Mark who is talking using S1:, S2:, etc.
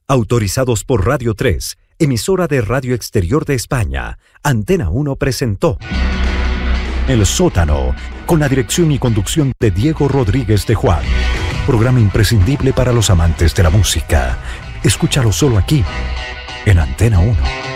S1: Autorizados por Radio 3, emisora de Radio Exterior de España, Antena 1 presentó El Sótano, con la dirección y conducción de Diego Rodríguez de Juan. Programa imprescindible para los amantes de la música. Escúchalo solo aquí, en Antena 1.